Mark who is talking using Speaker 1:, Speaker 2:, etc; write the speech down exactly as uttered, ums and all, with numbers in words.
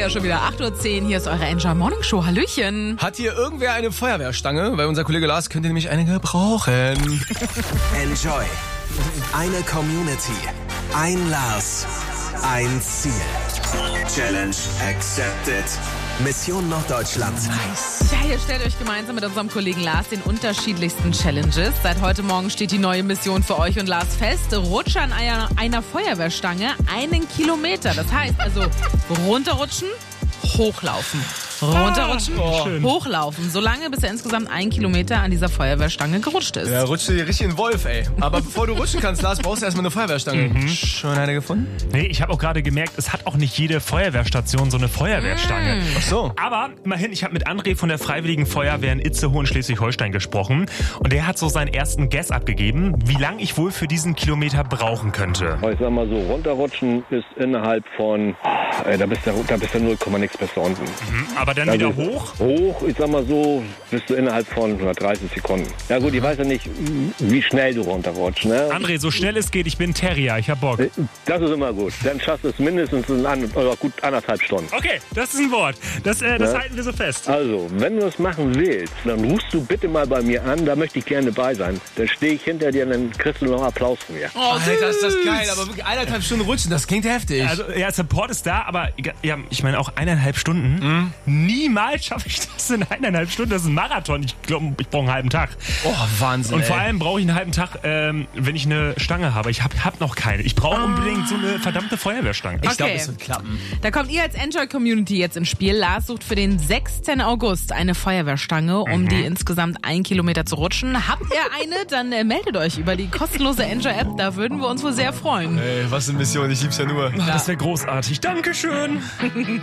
Speaker 1: ja schon wieder acht Uhr zehn. Hier ist eure Enjoy Morning Show. Hallöchen.
Speaker 2: Hat hier irgendwer eine Feuerwehrstange? Weil unser Kollege Lars könnte nämlich eine gebrauchen.
Speaker 3: Enjoy. Eine Community. Ein Lars. Ein Ziel. Challenge accepted. Mission Norddeutschland.
Speaker 1: Ja, ihr stellt euch gemeinsam mit unserem Kollegen Lars den unterschiedlichsten Challenges. Seit heute Morgen steht die neue Mission für euch und Lars fest. Rutsche an einer, einer Feuerwehrstange einen Kilometer. Das heißt also runterrutschen, hochlaufen. Runterrutschen,
Speaker 2: Ah, oh.
Speaker 1: hochlaufen. Solange bis er insgesamt einen Kilometer an dieser Feuerwehrstange gerutscht ist.
Speaker 2: Ja, rutscht dir richtig in den Wolf, ey. Aber bevor du rutschen kannst, Lars, brauchst du erstmal eine Feuerwehrstange. Mhm. Schon eine gefunden?
Speaker 4: Nee, ich habe auch gerade gemerkt, es hat auch nicht jede Feuerwehrstation so eine Feuerwehrstange.
Speaker 2: Ach so.
Speaker 4: Aber immerhin, ich habe mit André von der Freiwilligen Feuerwehr in Itzehoe in Schleswig-Holstein gesprochen. Und der hat so seinen ersten Guess abgegeben, wie lang ich wohl für diesen Kilometer brauchen könnte.
Speaker 5: Ich sag mal so, runterrutschen ist innerhalb von, ey, da bist du, da bist du null Komma nix bis da unten.
Speaker 4: Mhm, aber dann
Speaker 5: Also
Speaker 4: wieder hoch?
Speaker 5: Hoch, ich sag mal so, bist du innerhalb von dreißig Sekunden. Ja gut, ich weiß ja nicht, wie schnell du runterrutschst, ne?
Speaker 4: André, so schnell es geht, ich bin Terrier, ich hab Bock.
Speaker 5: Das ist immer gut. Dann schaffst du es mindestens in an, oder gut anderthalb Stunden.
Speaker 4: Okay, das ist ein Wort. Das, äh, das
Speaker 5: Ja.
Speaker 4: halten wir so fest.
Speaker 5: Also, wenn du das machen willst, dann rufst du bitte mal bei mir an, da möchte ich gerne dabei sein. Dann stehe ich hinter dir und dann kriegst du noch Applaus von mir.
Speaker 2: Oh, Alter, ist das geil. Aber wirklich eineinhalb Stunden rutschen, das klingt heftig.
Speaker 4: Also, ja, Support ist da, aber ja, ich meine auch eineinhalb Stunden.
Speaker 2: Mhm.
Speaker 4: Niemals schaffe ich das in eineinhalb Stunden. Das ist ein Marathon. Ich glaube, ich brauche einen halben Tag.
Speaker 2: Oh, Wahnsinn,
Speaker 4: Und
Speaker 2: ey.
Speaker 4: vor allem brauche ich einen halben Tag, ähm, wenn ich eine Stange habe. Ich habe hab noch keine. Ich brauche unbedingt so eine verdammte Feuerwehrstange.
Speaker 2: Ich glaube,
Speaker 1: Okay.
Speaker 2: es wird klappen.
Speaker 1: Da kommt ihr als Enjoy Community jetzt ins Spiel. Lars sucht für den sechsten August eine Feuerwehrstange, um
Speaker 4: Mhm.
Speaker 1: die insgesamt einen Kilometer zu rutschen. Habt ihr eine, dann äh, meldet euch über die kostenlose Enjoy-App. Da würden wir uns wohl sehr freuen.
Speaker 2: Ey, was eine Mission, ich lieb's ja nur.
Speaker 4: Das wäre großartig. Dankeschön.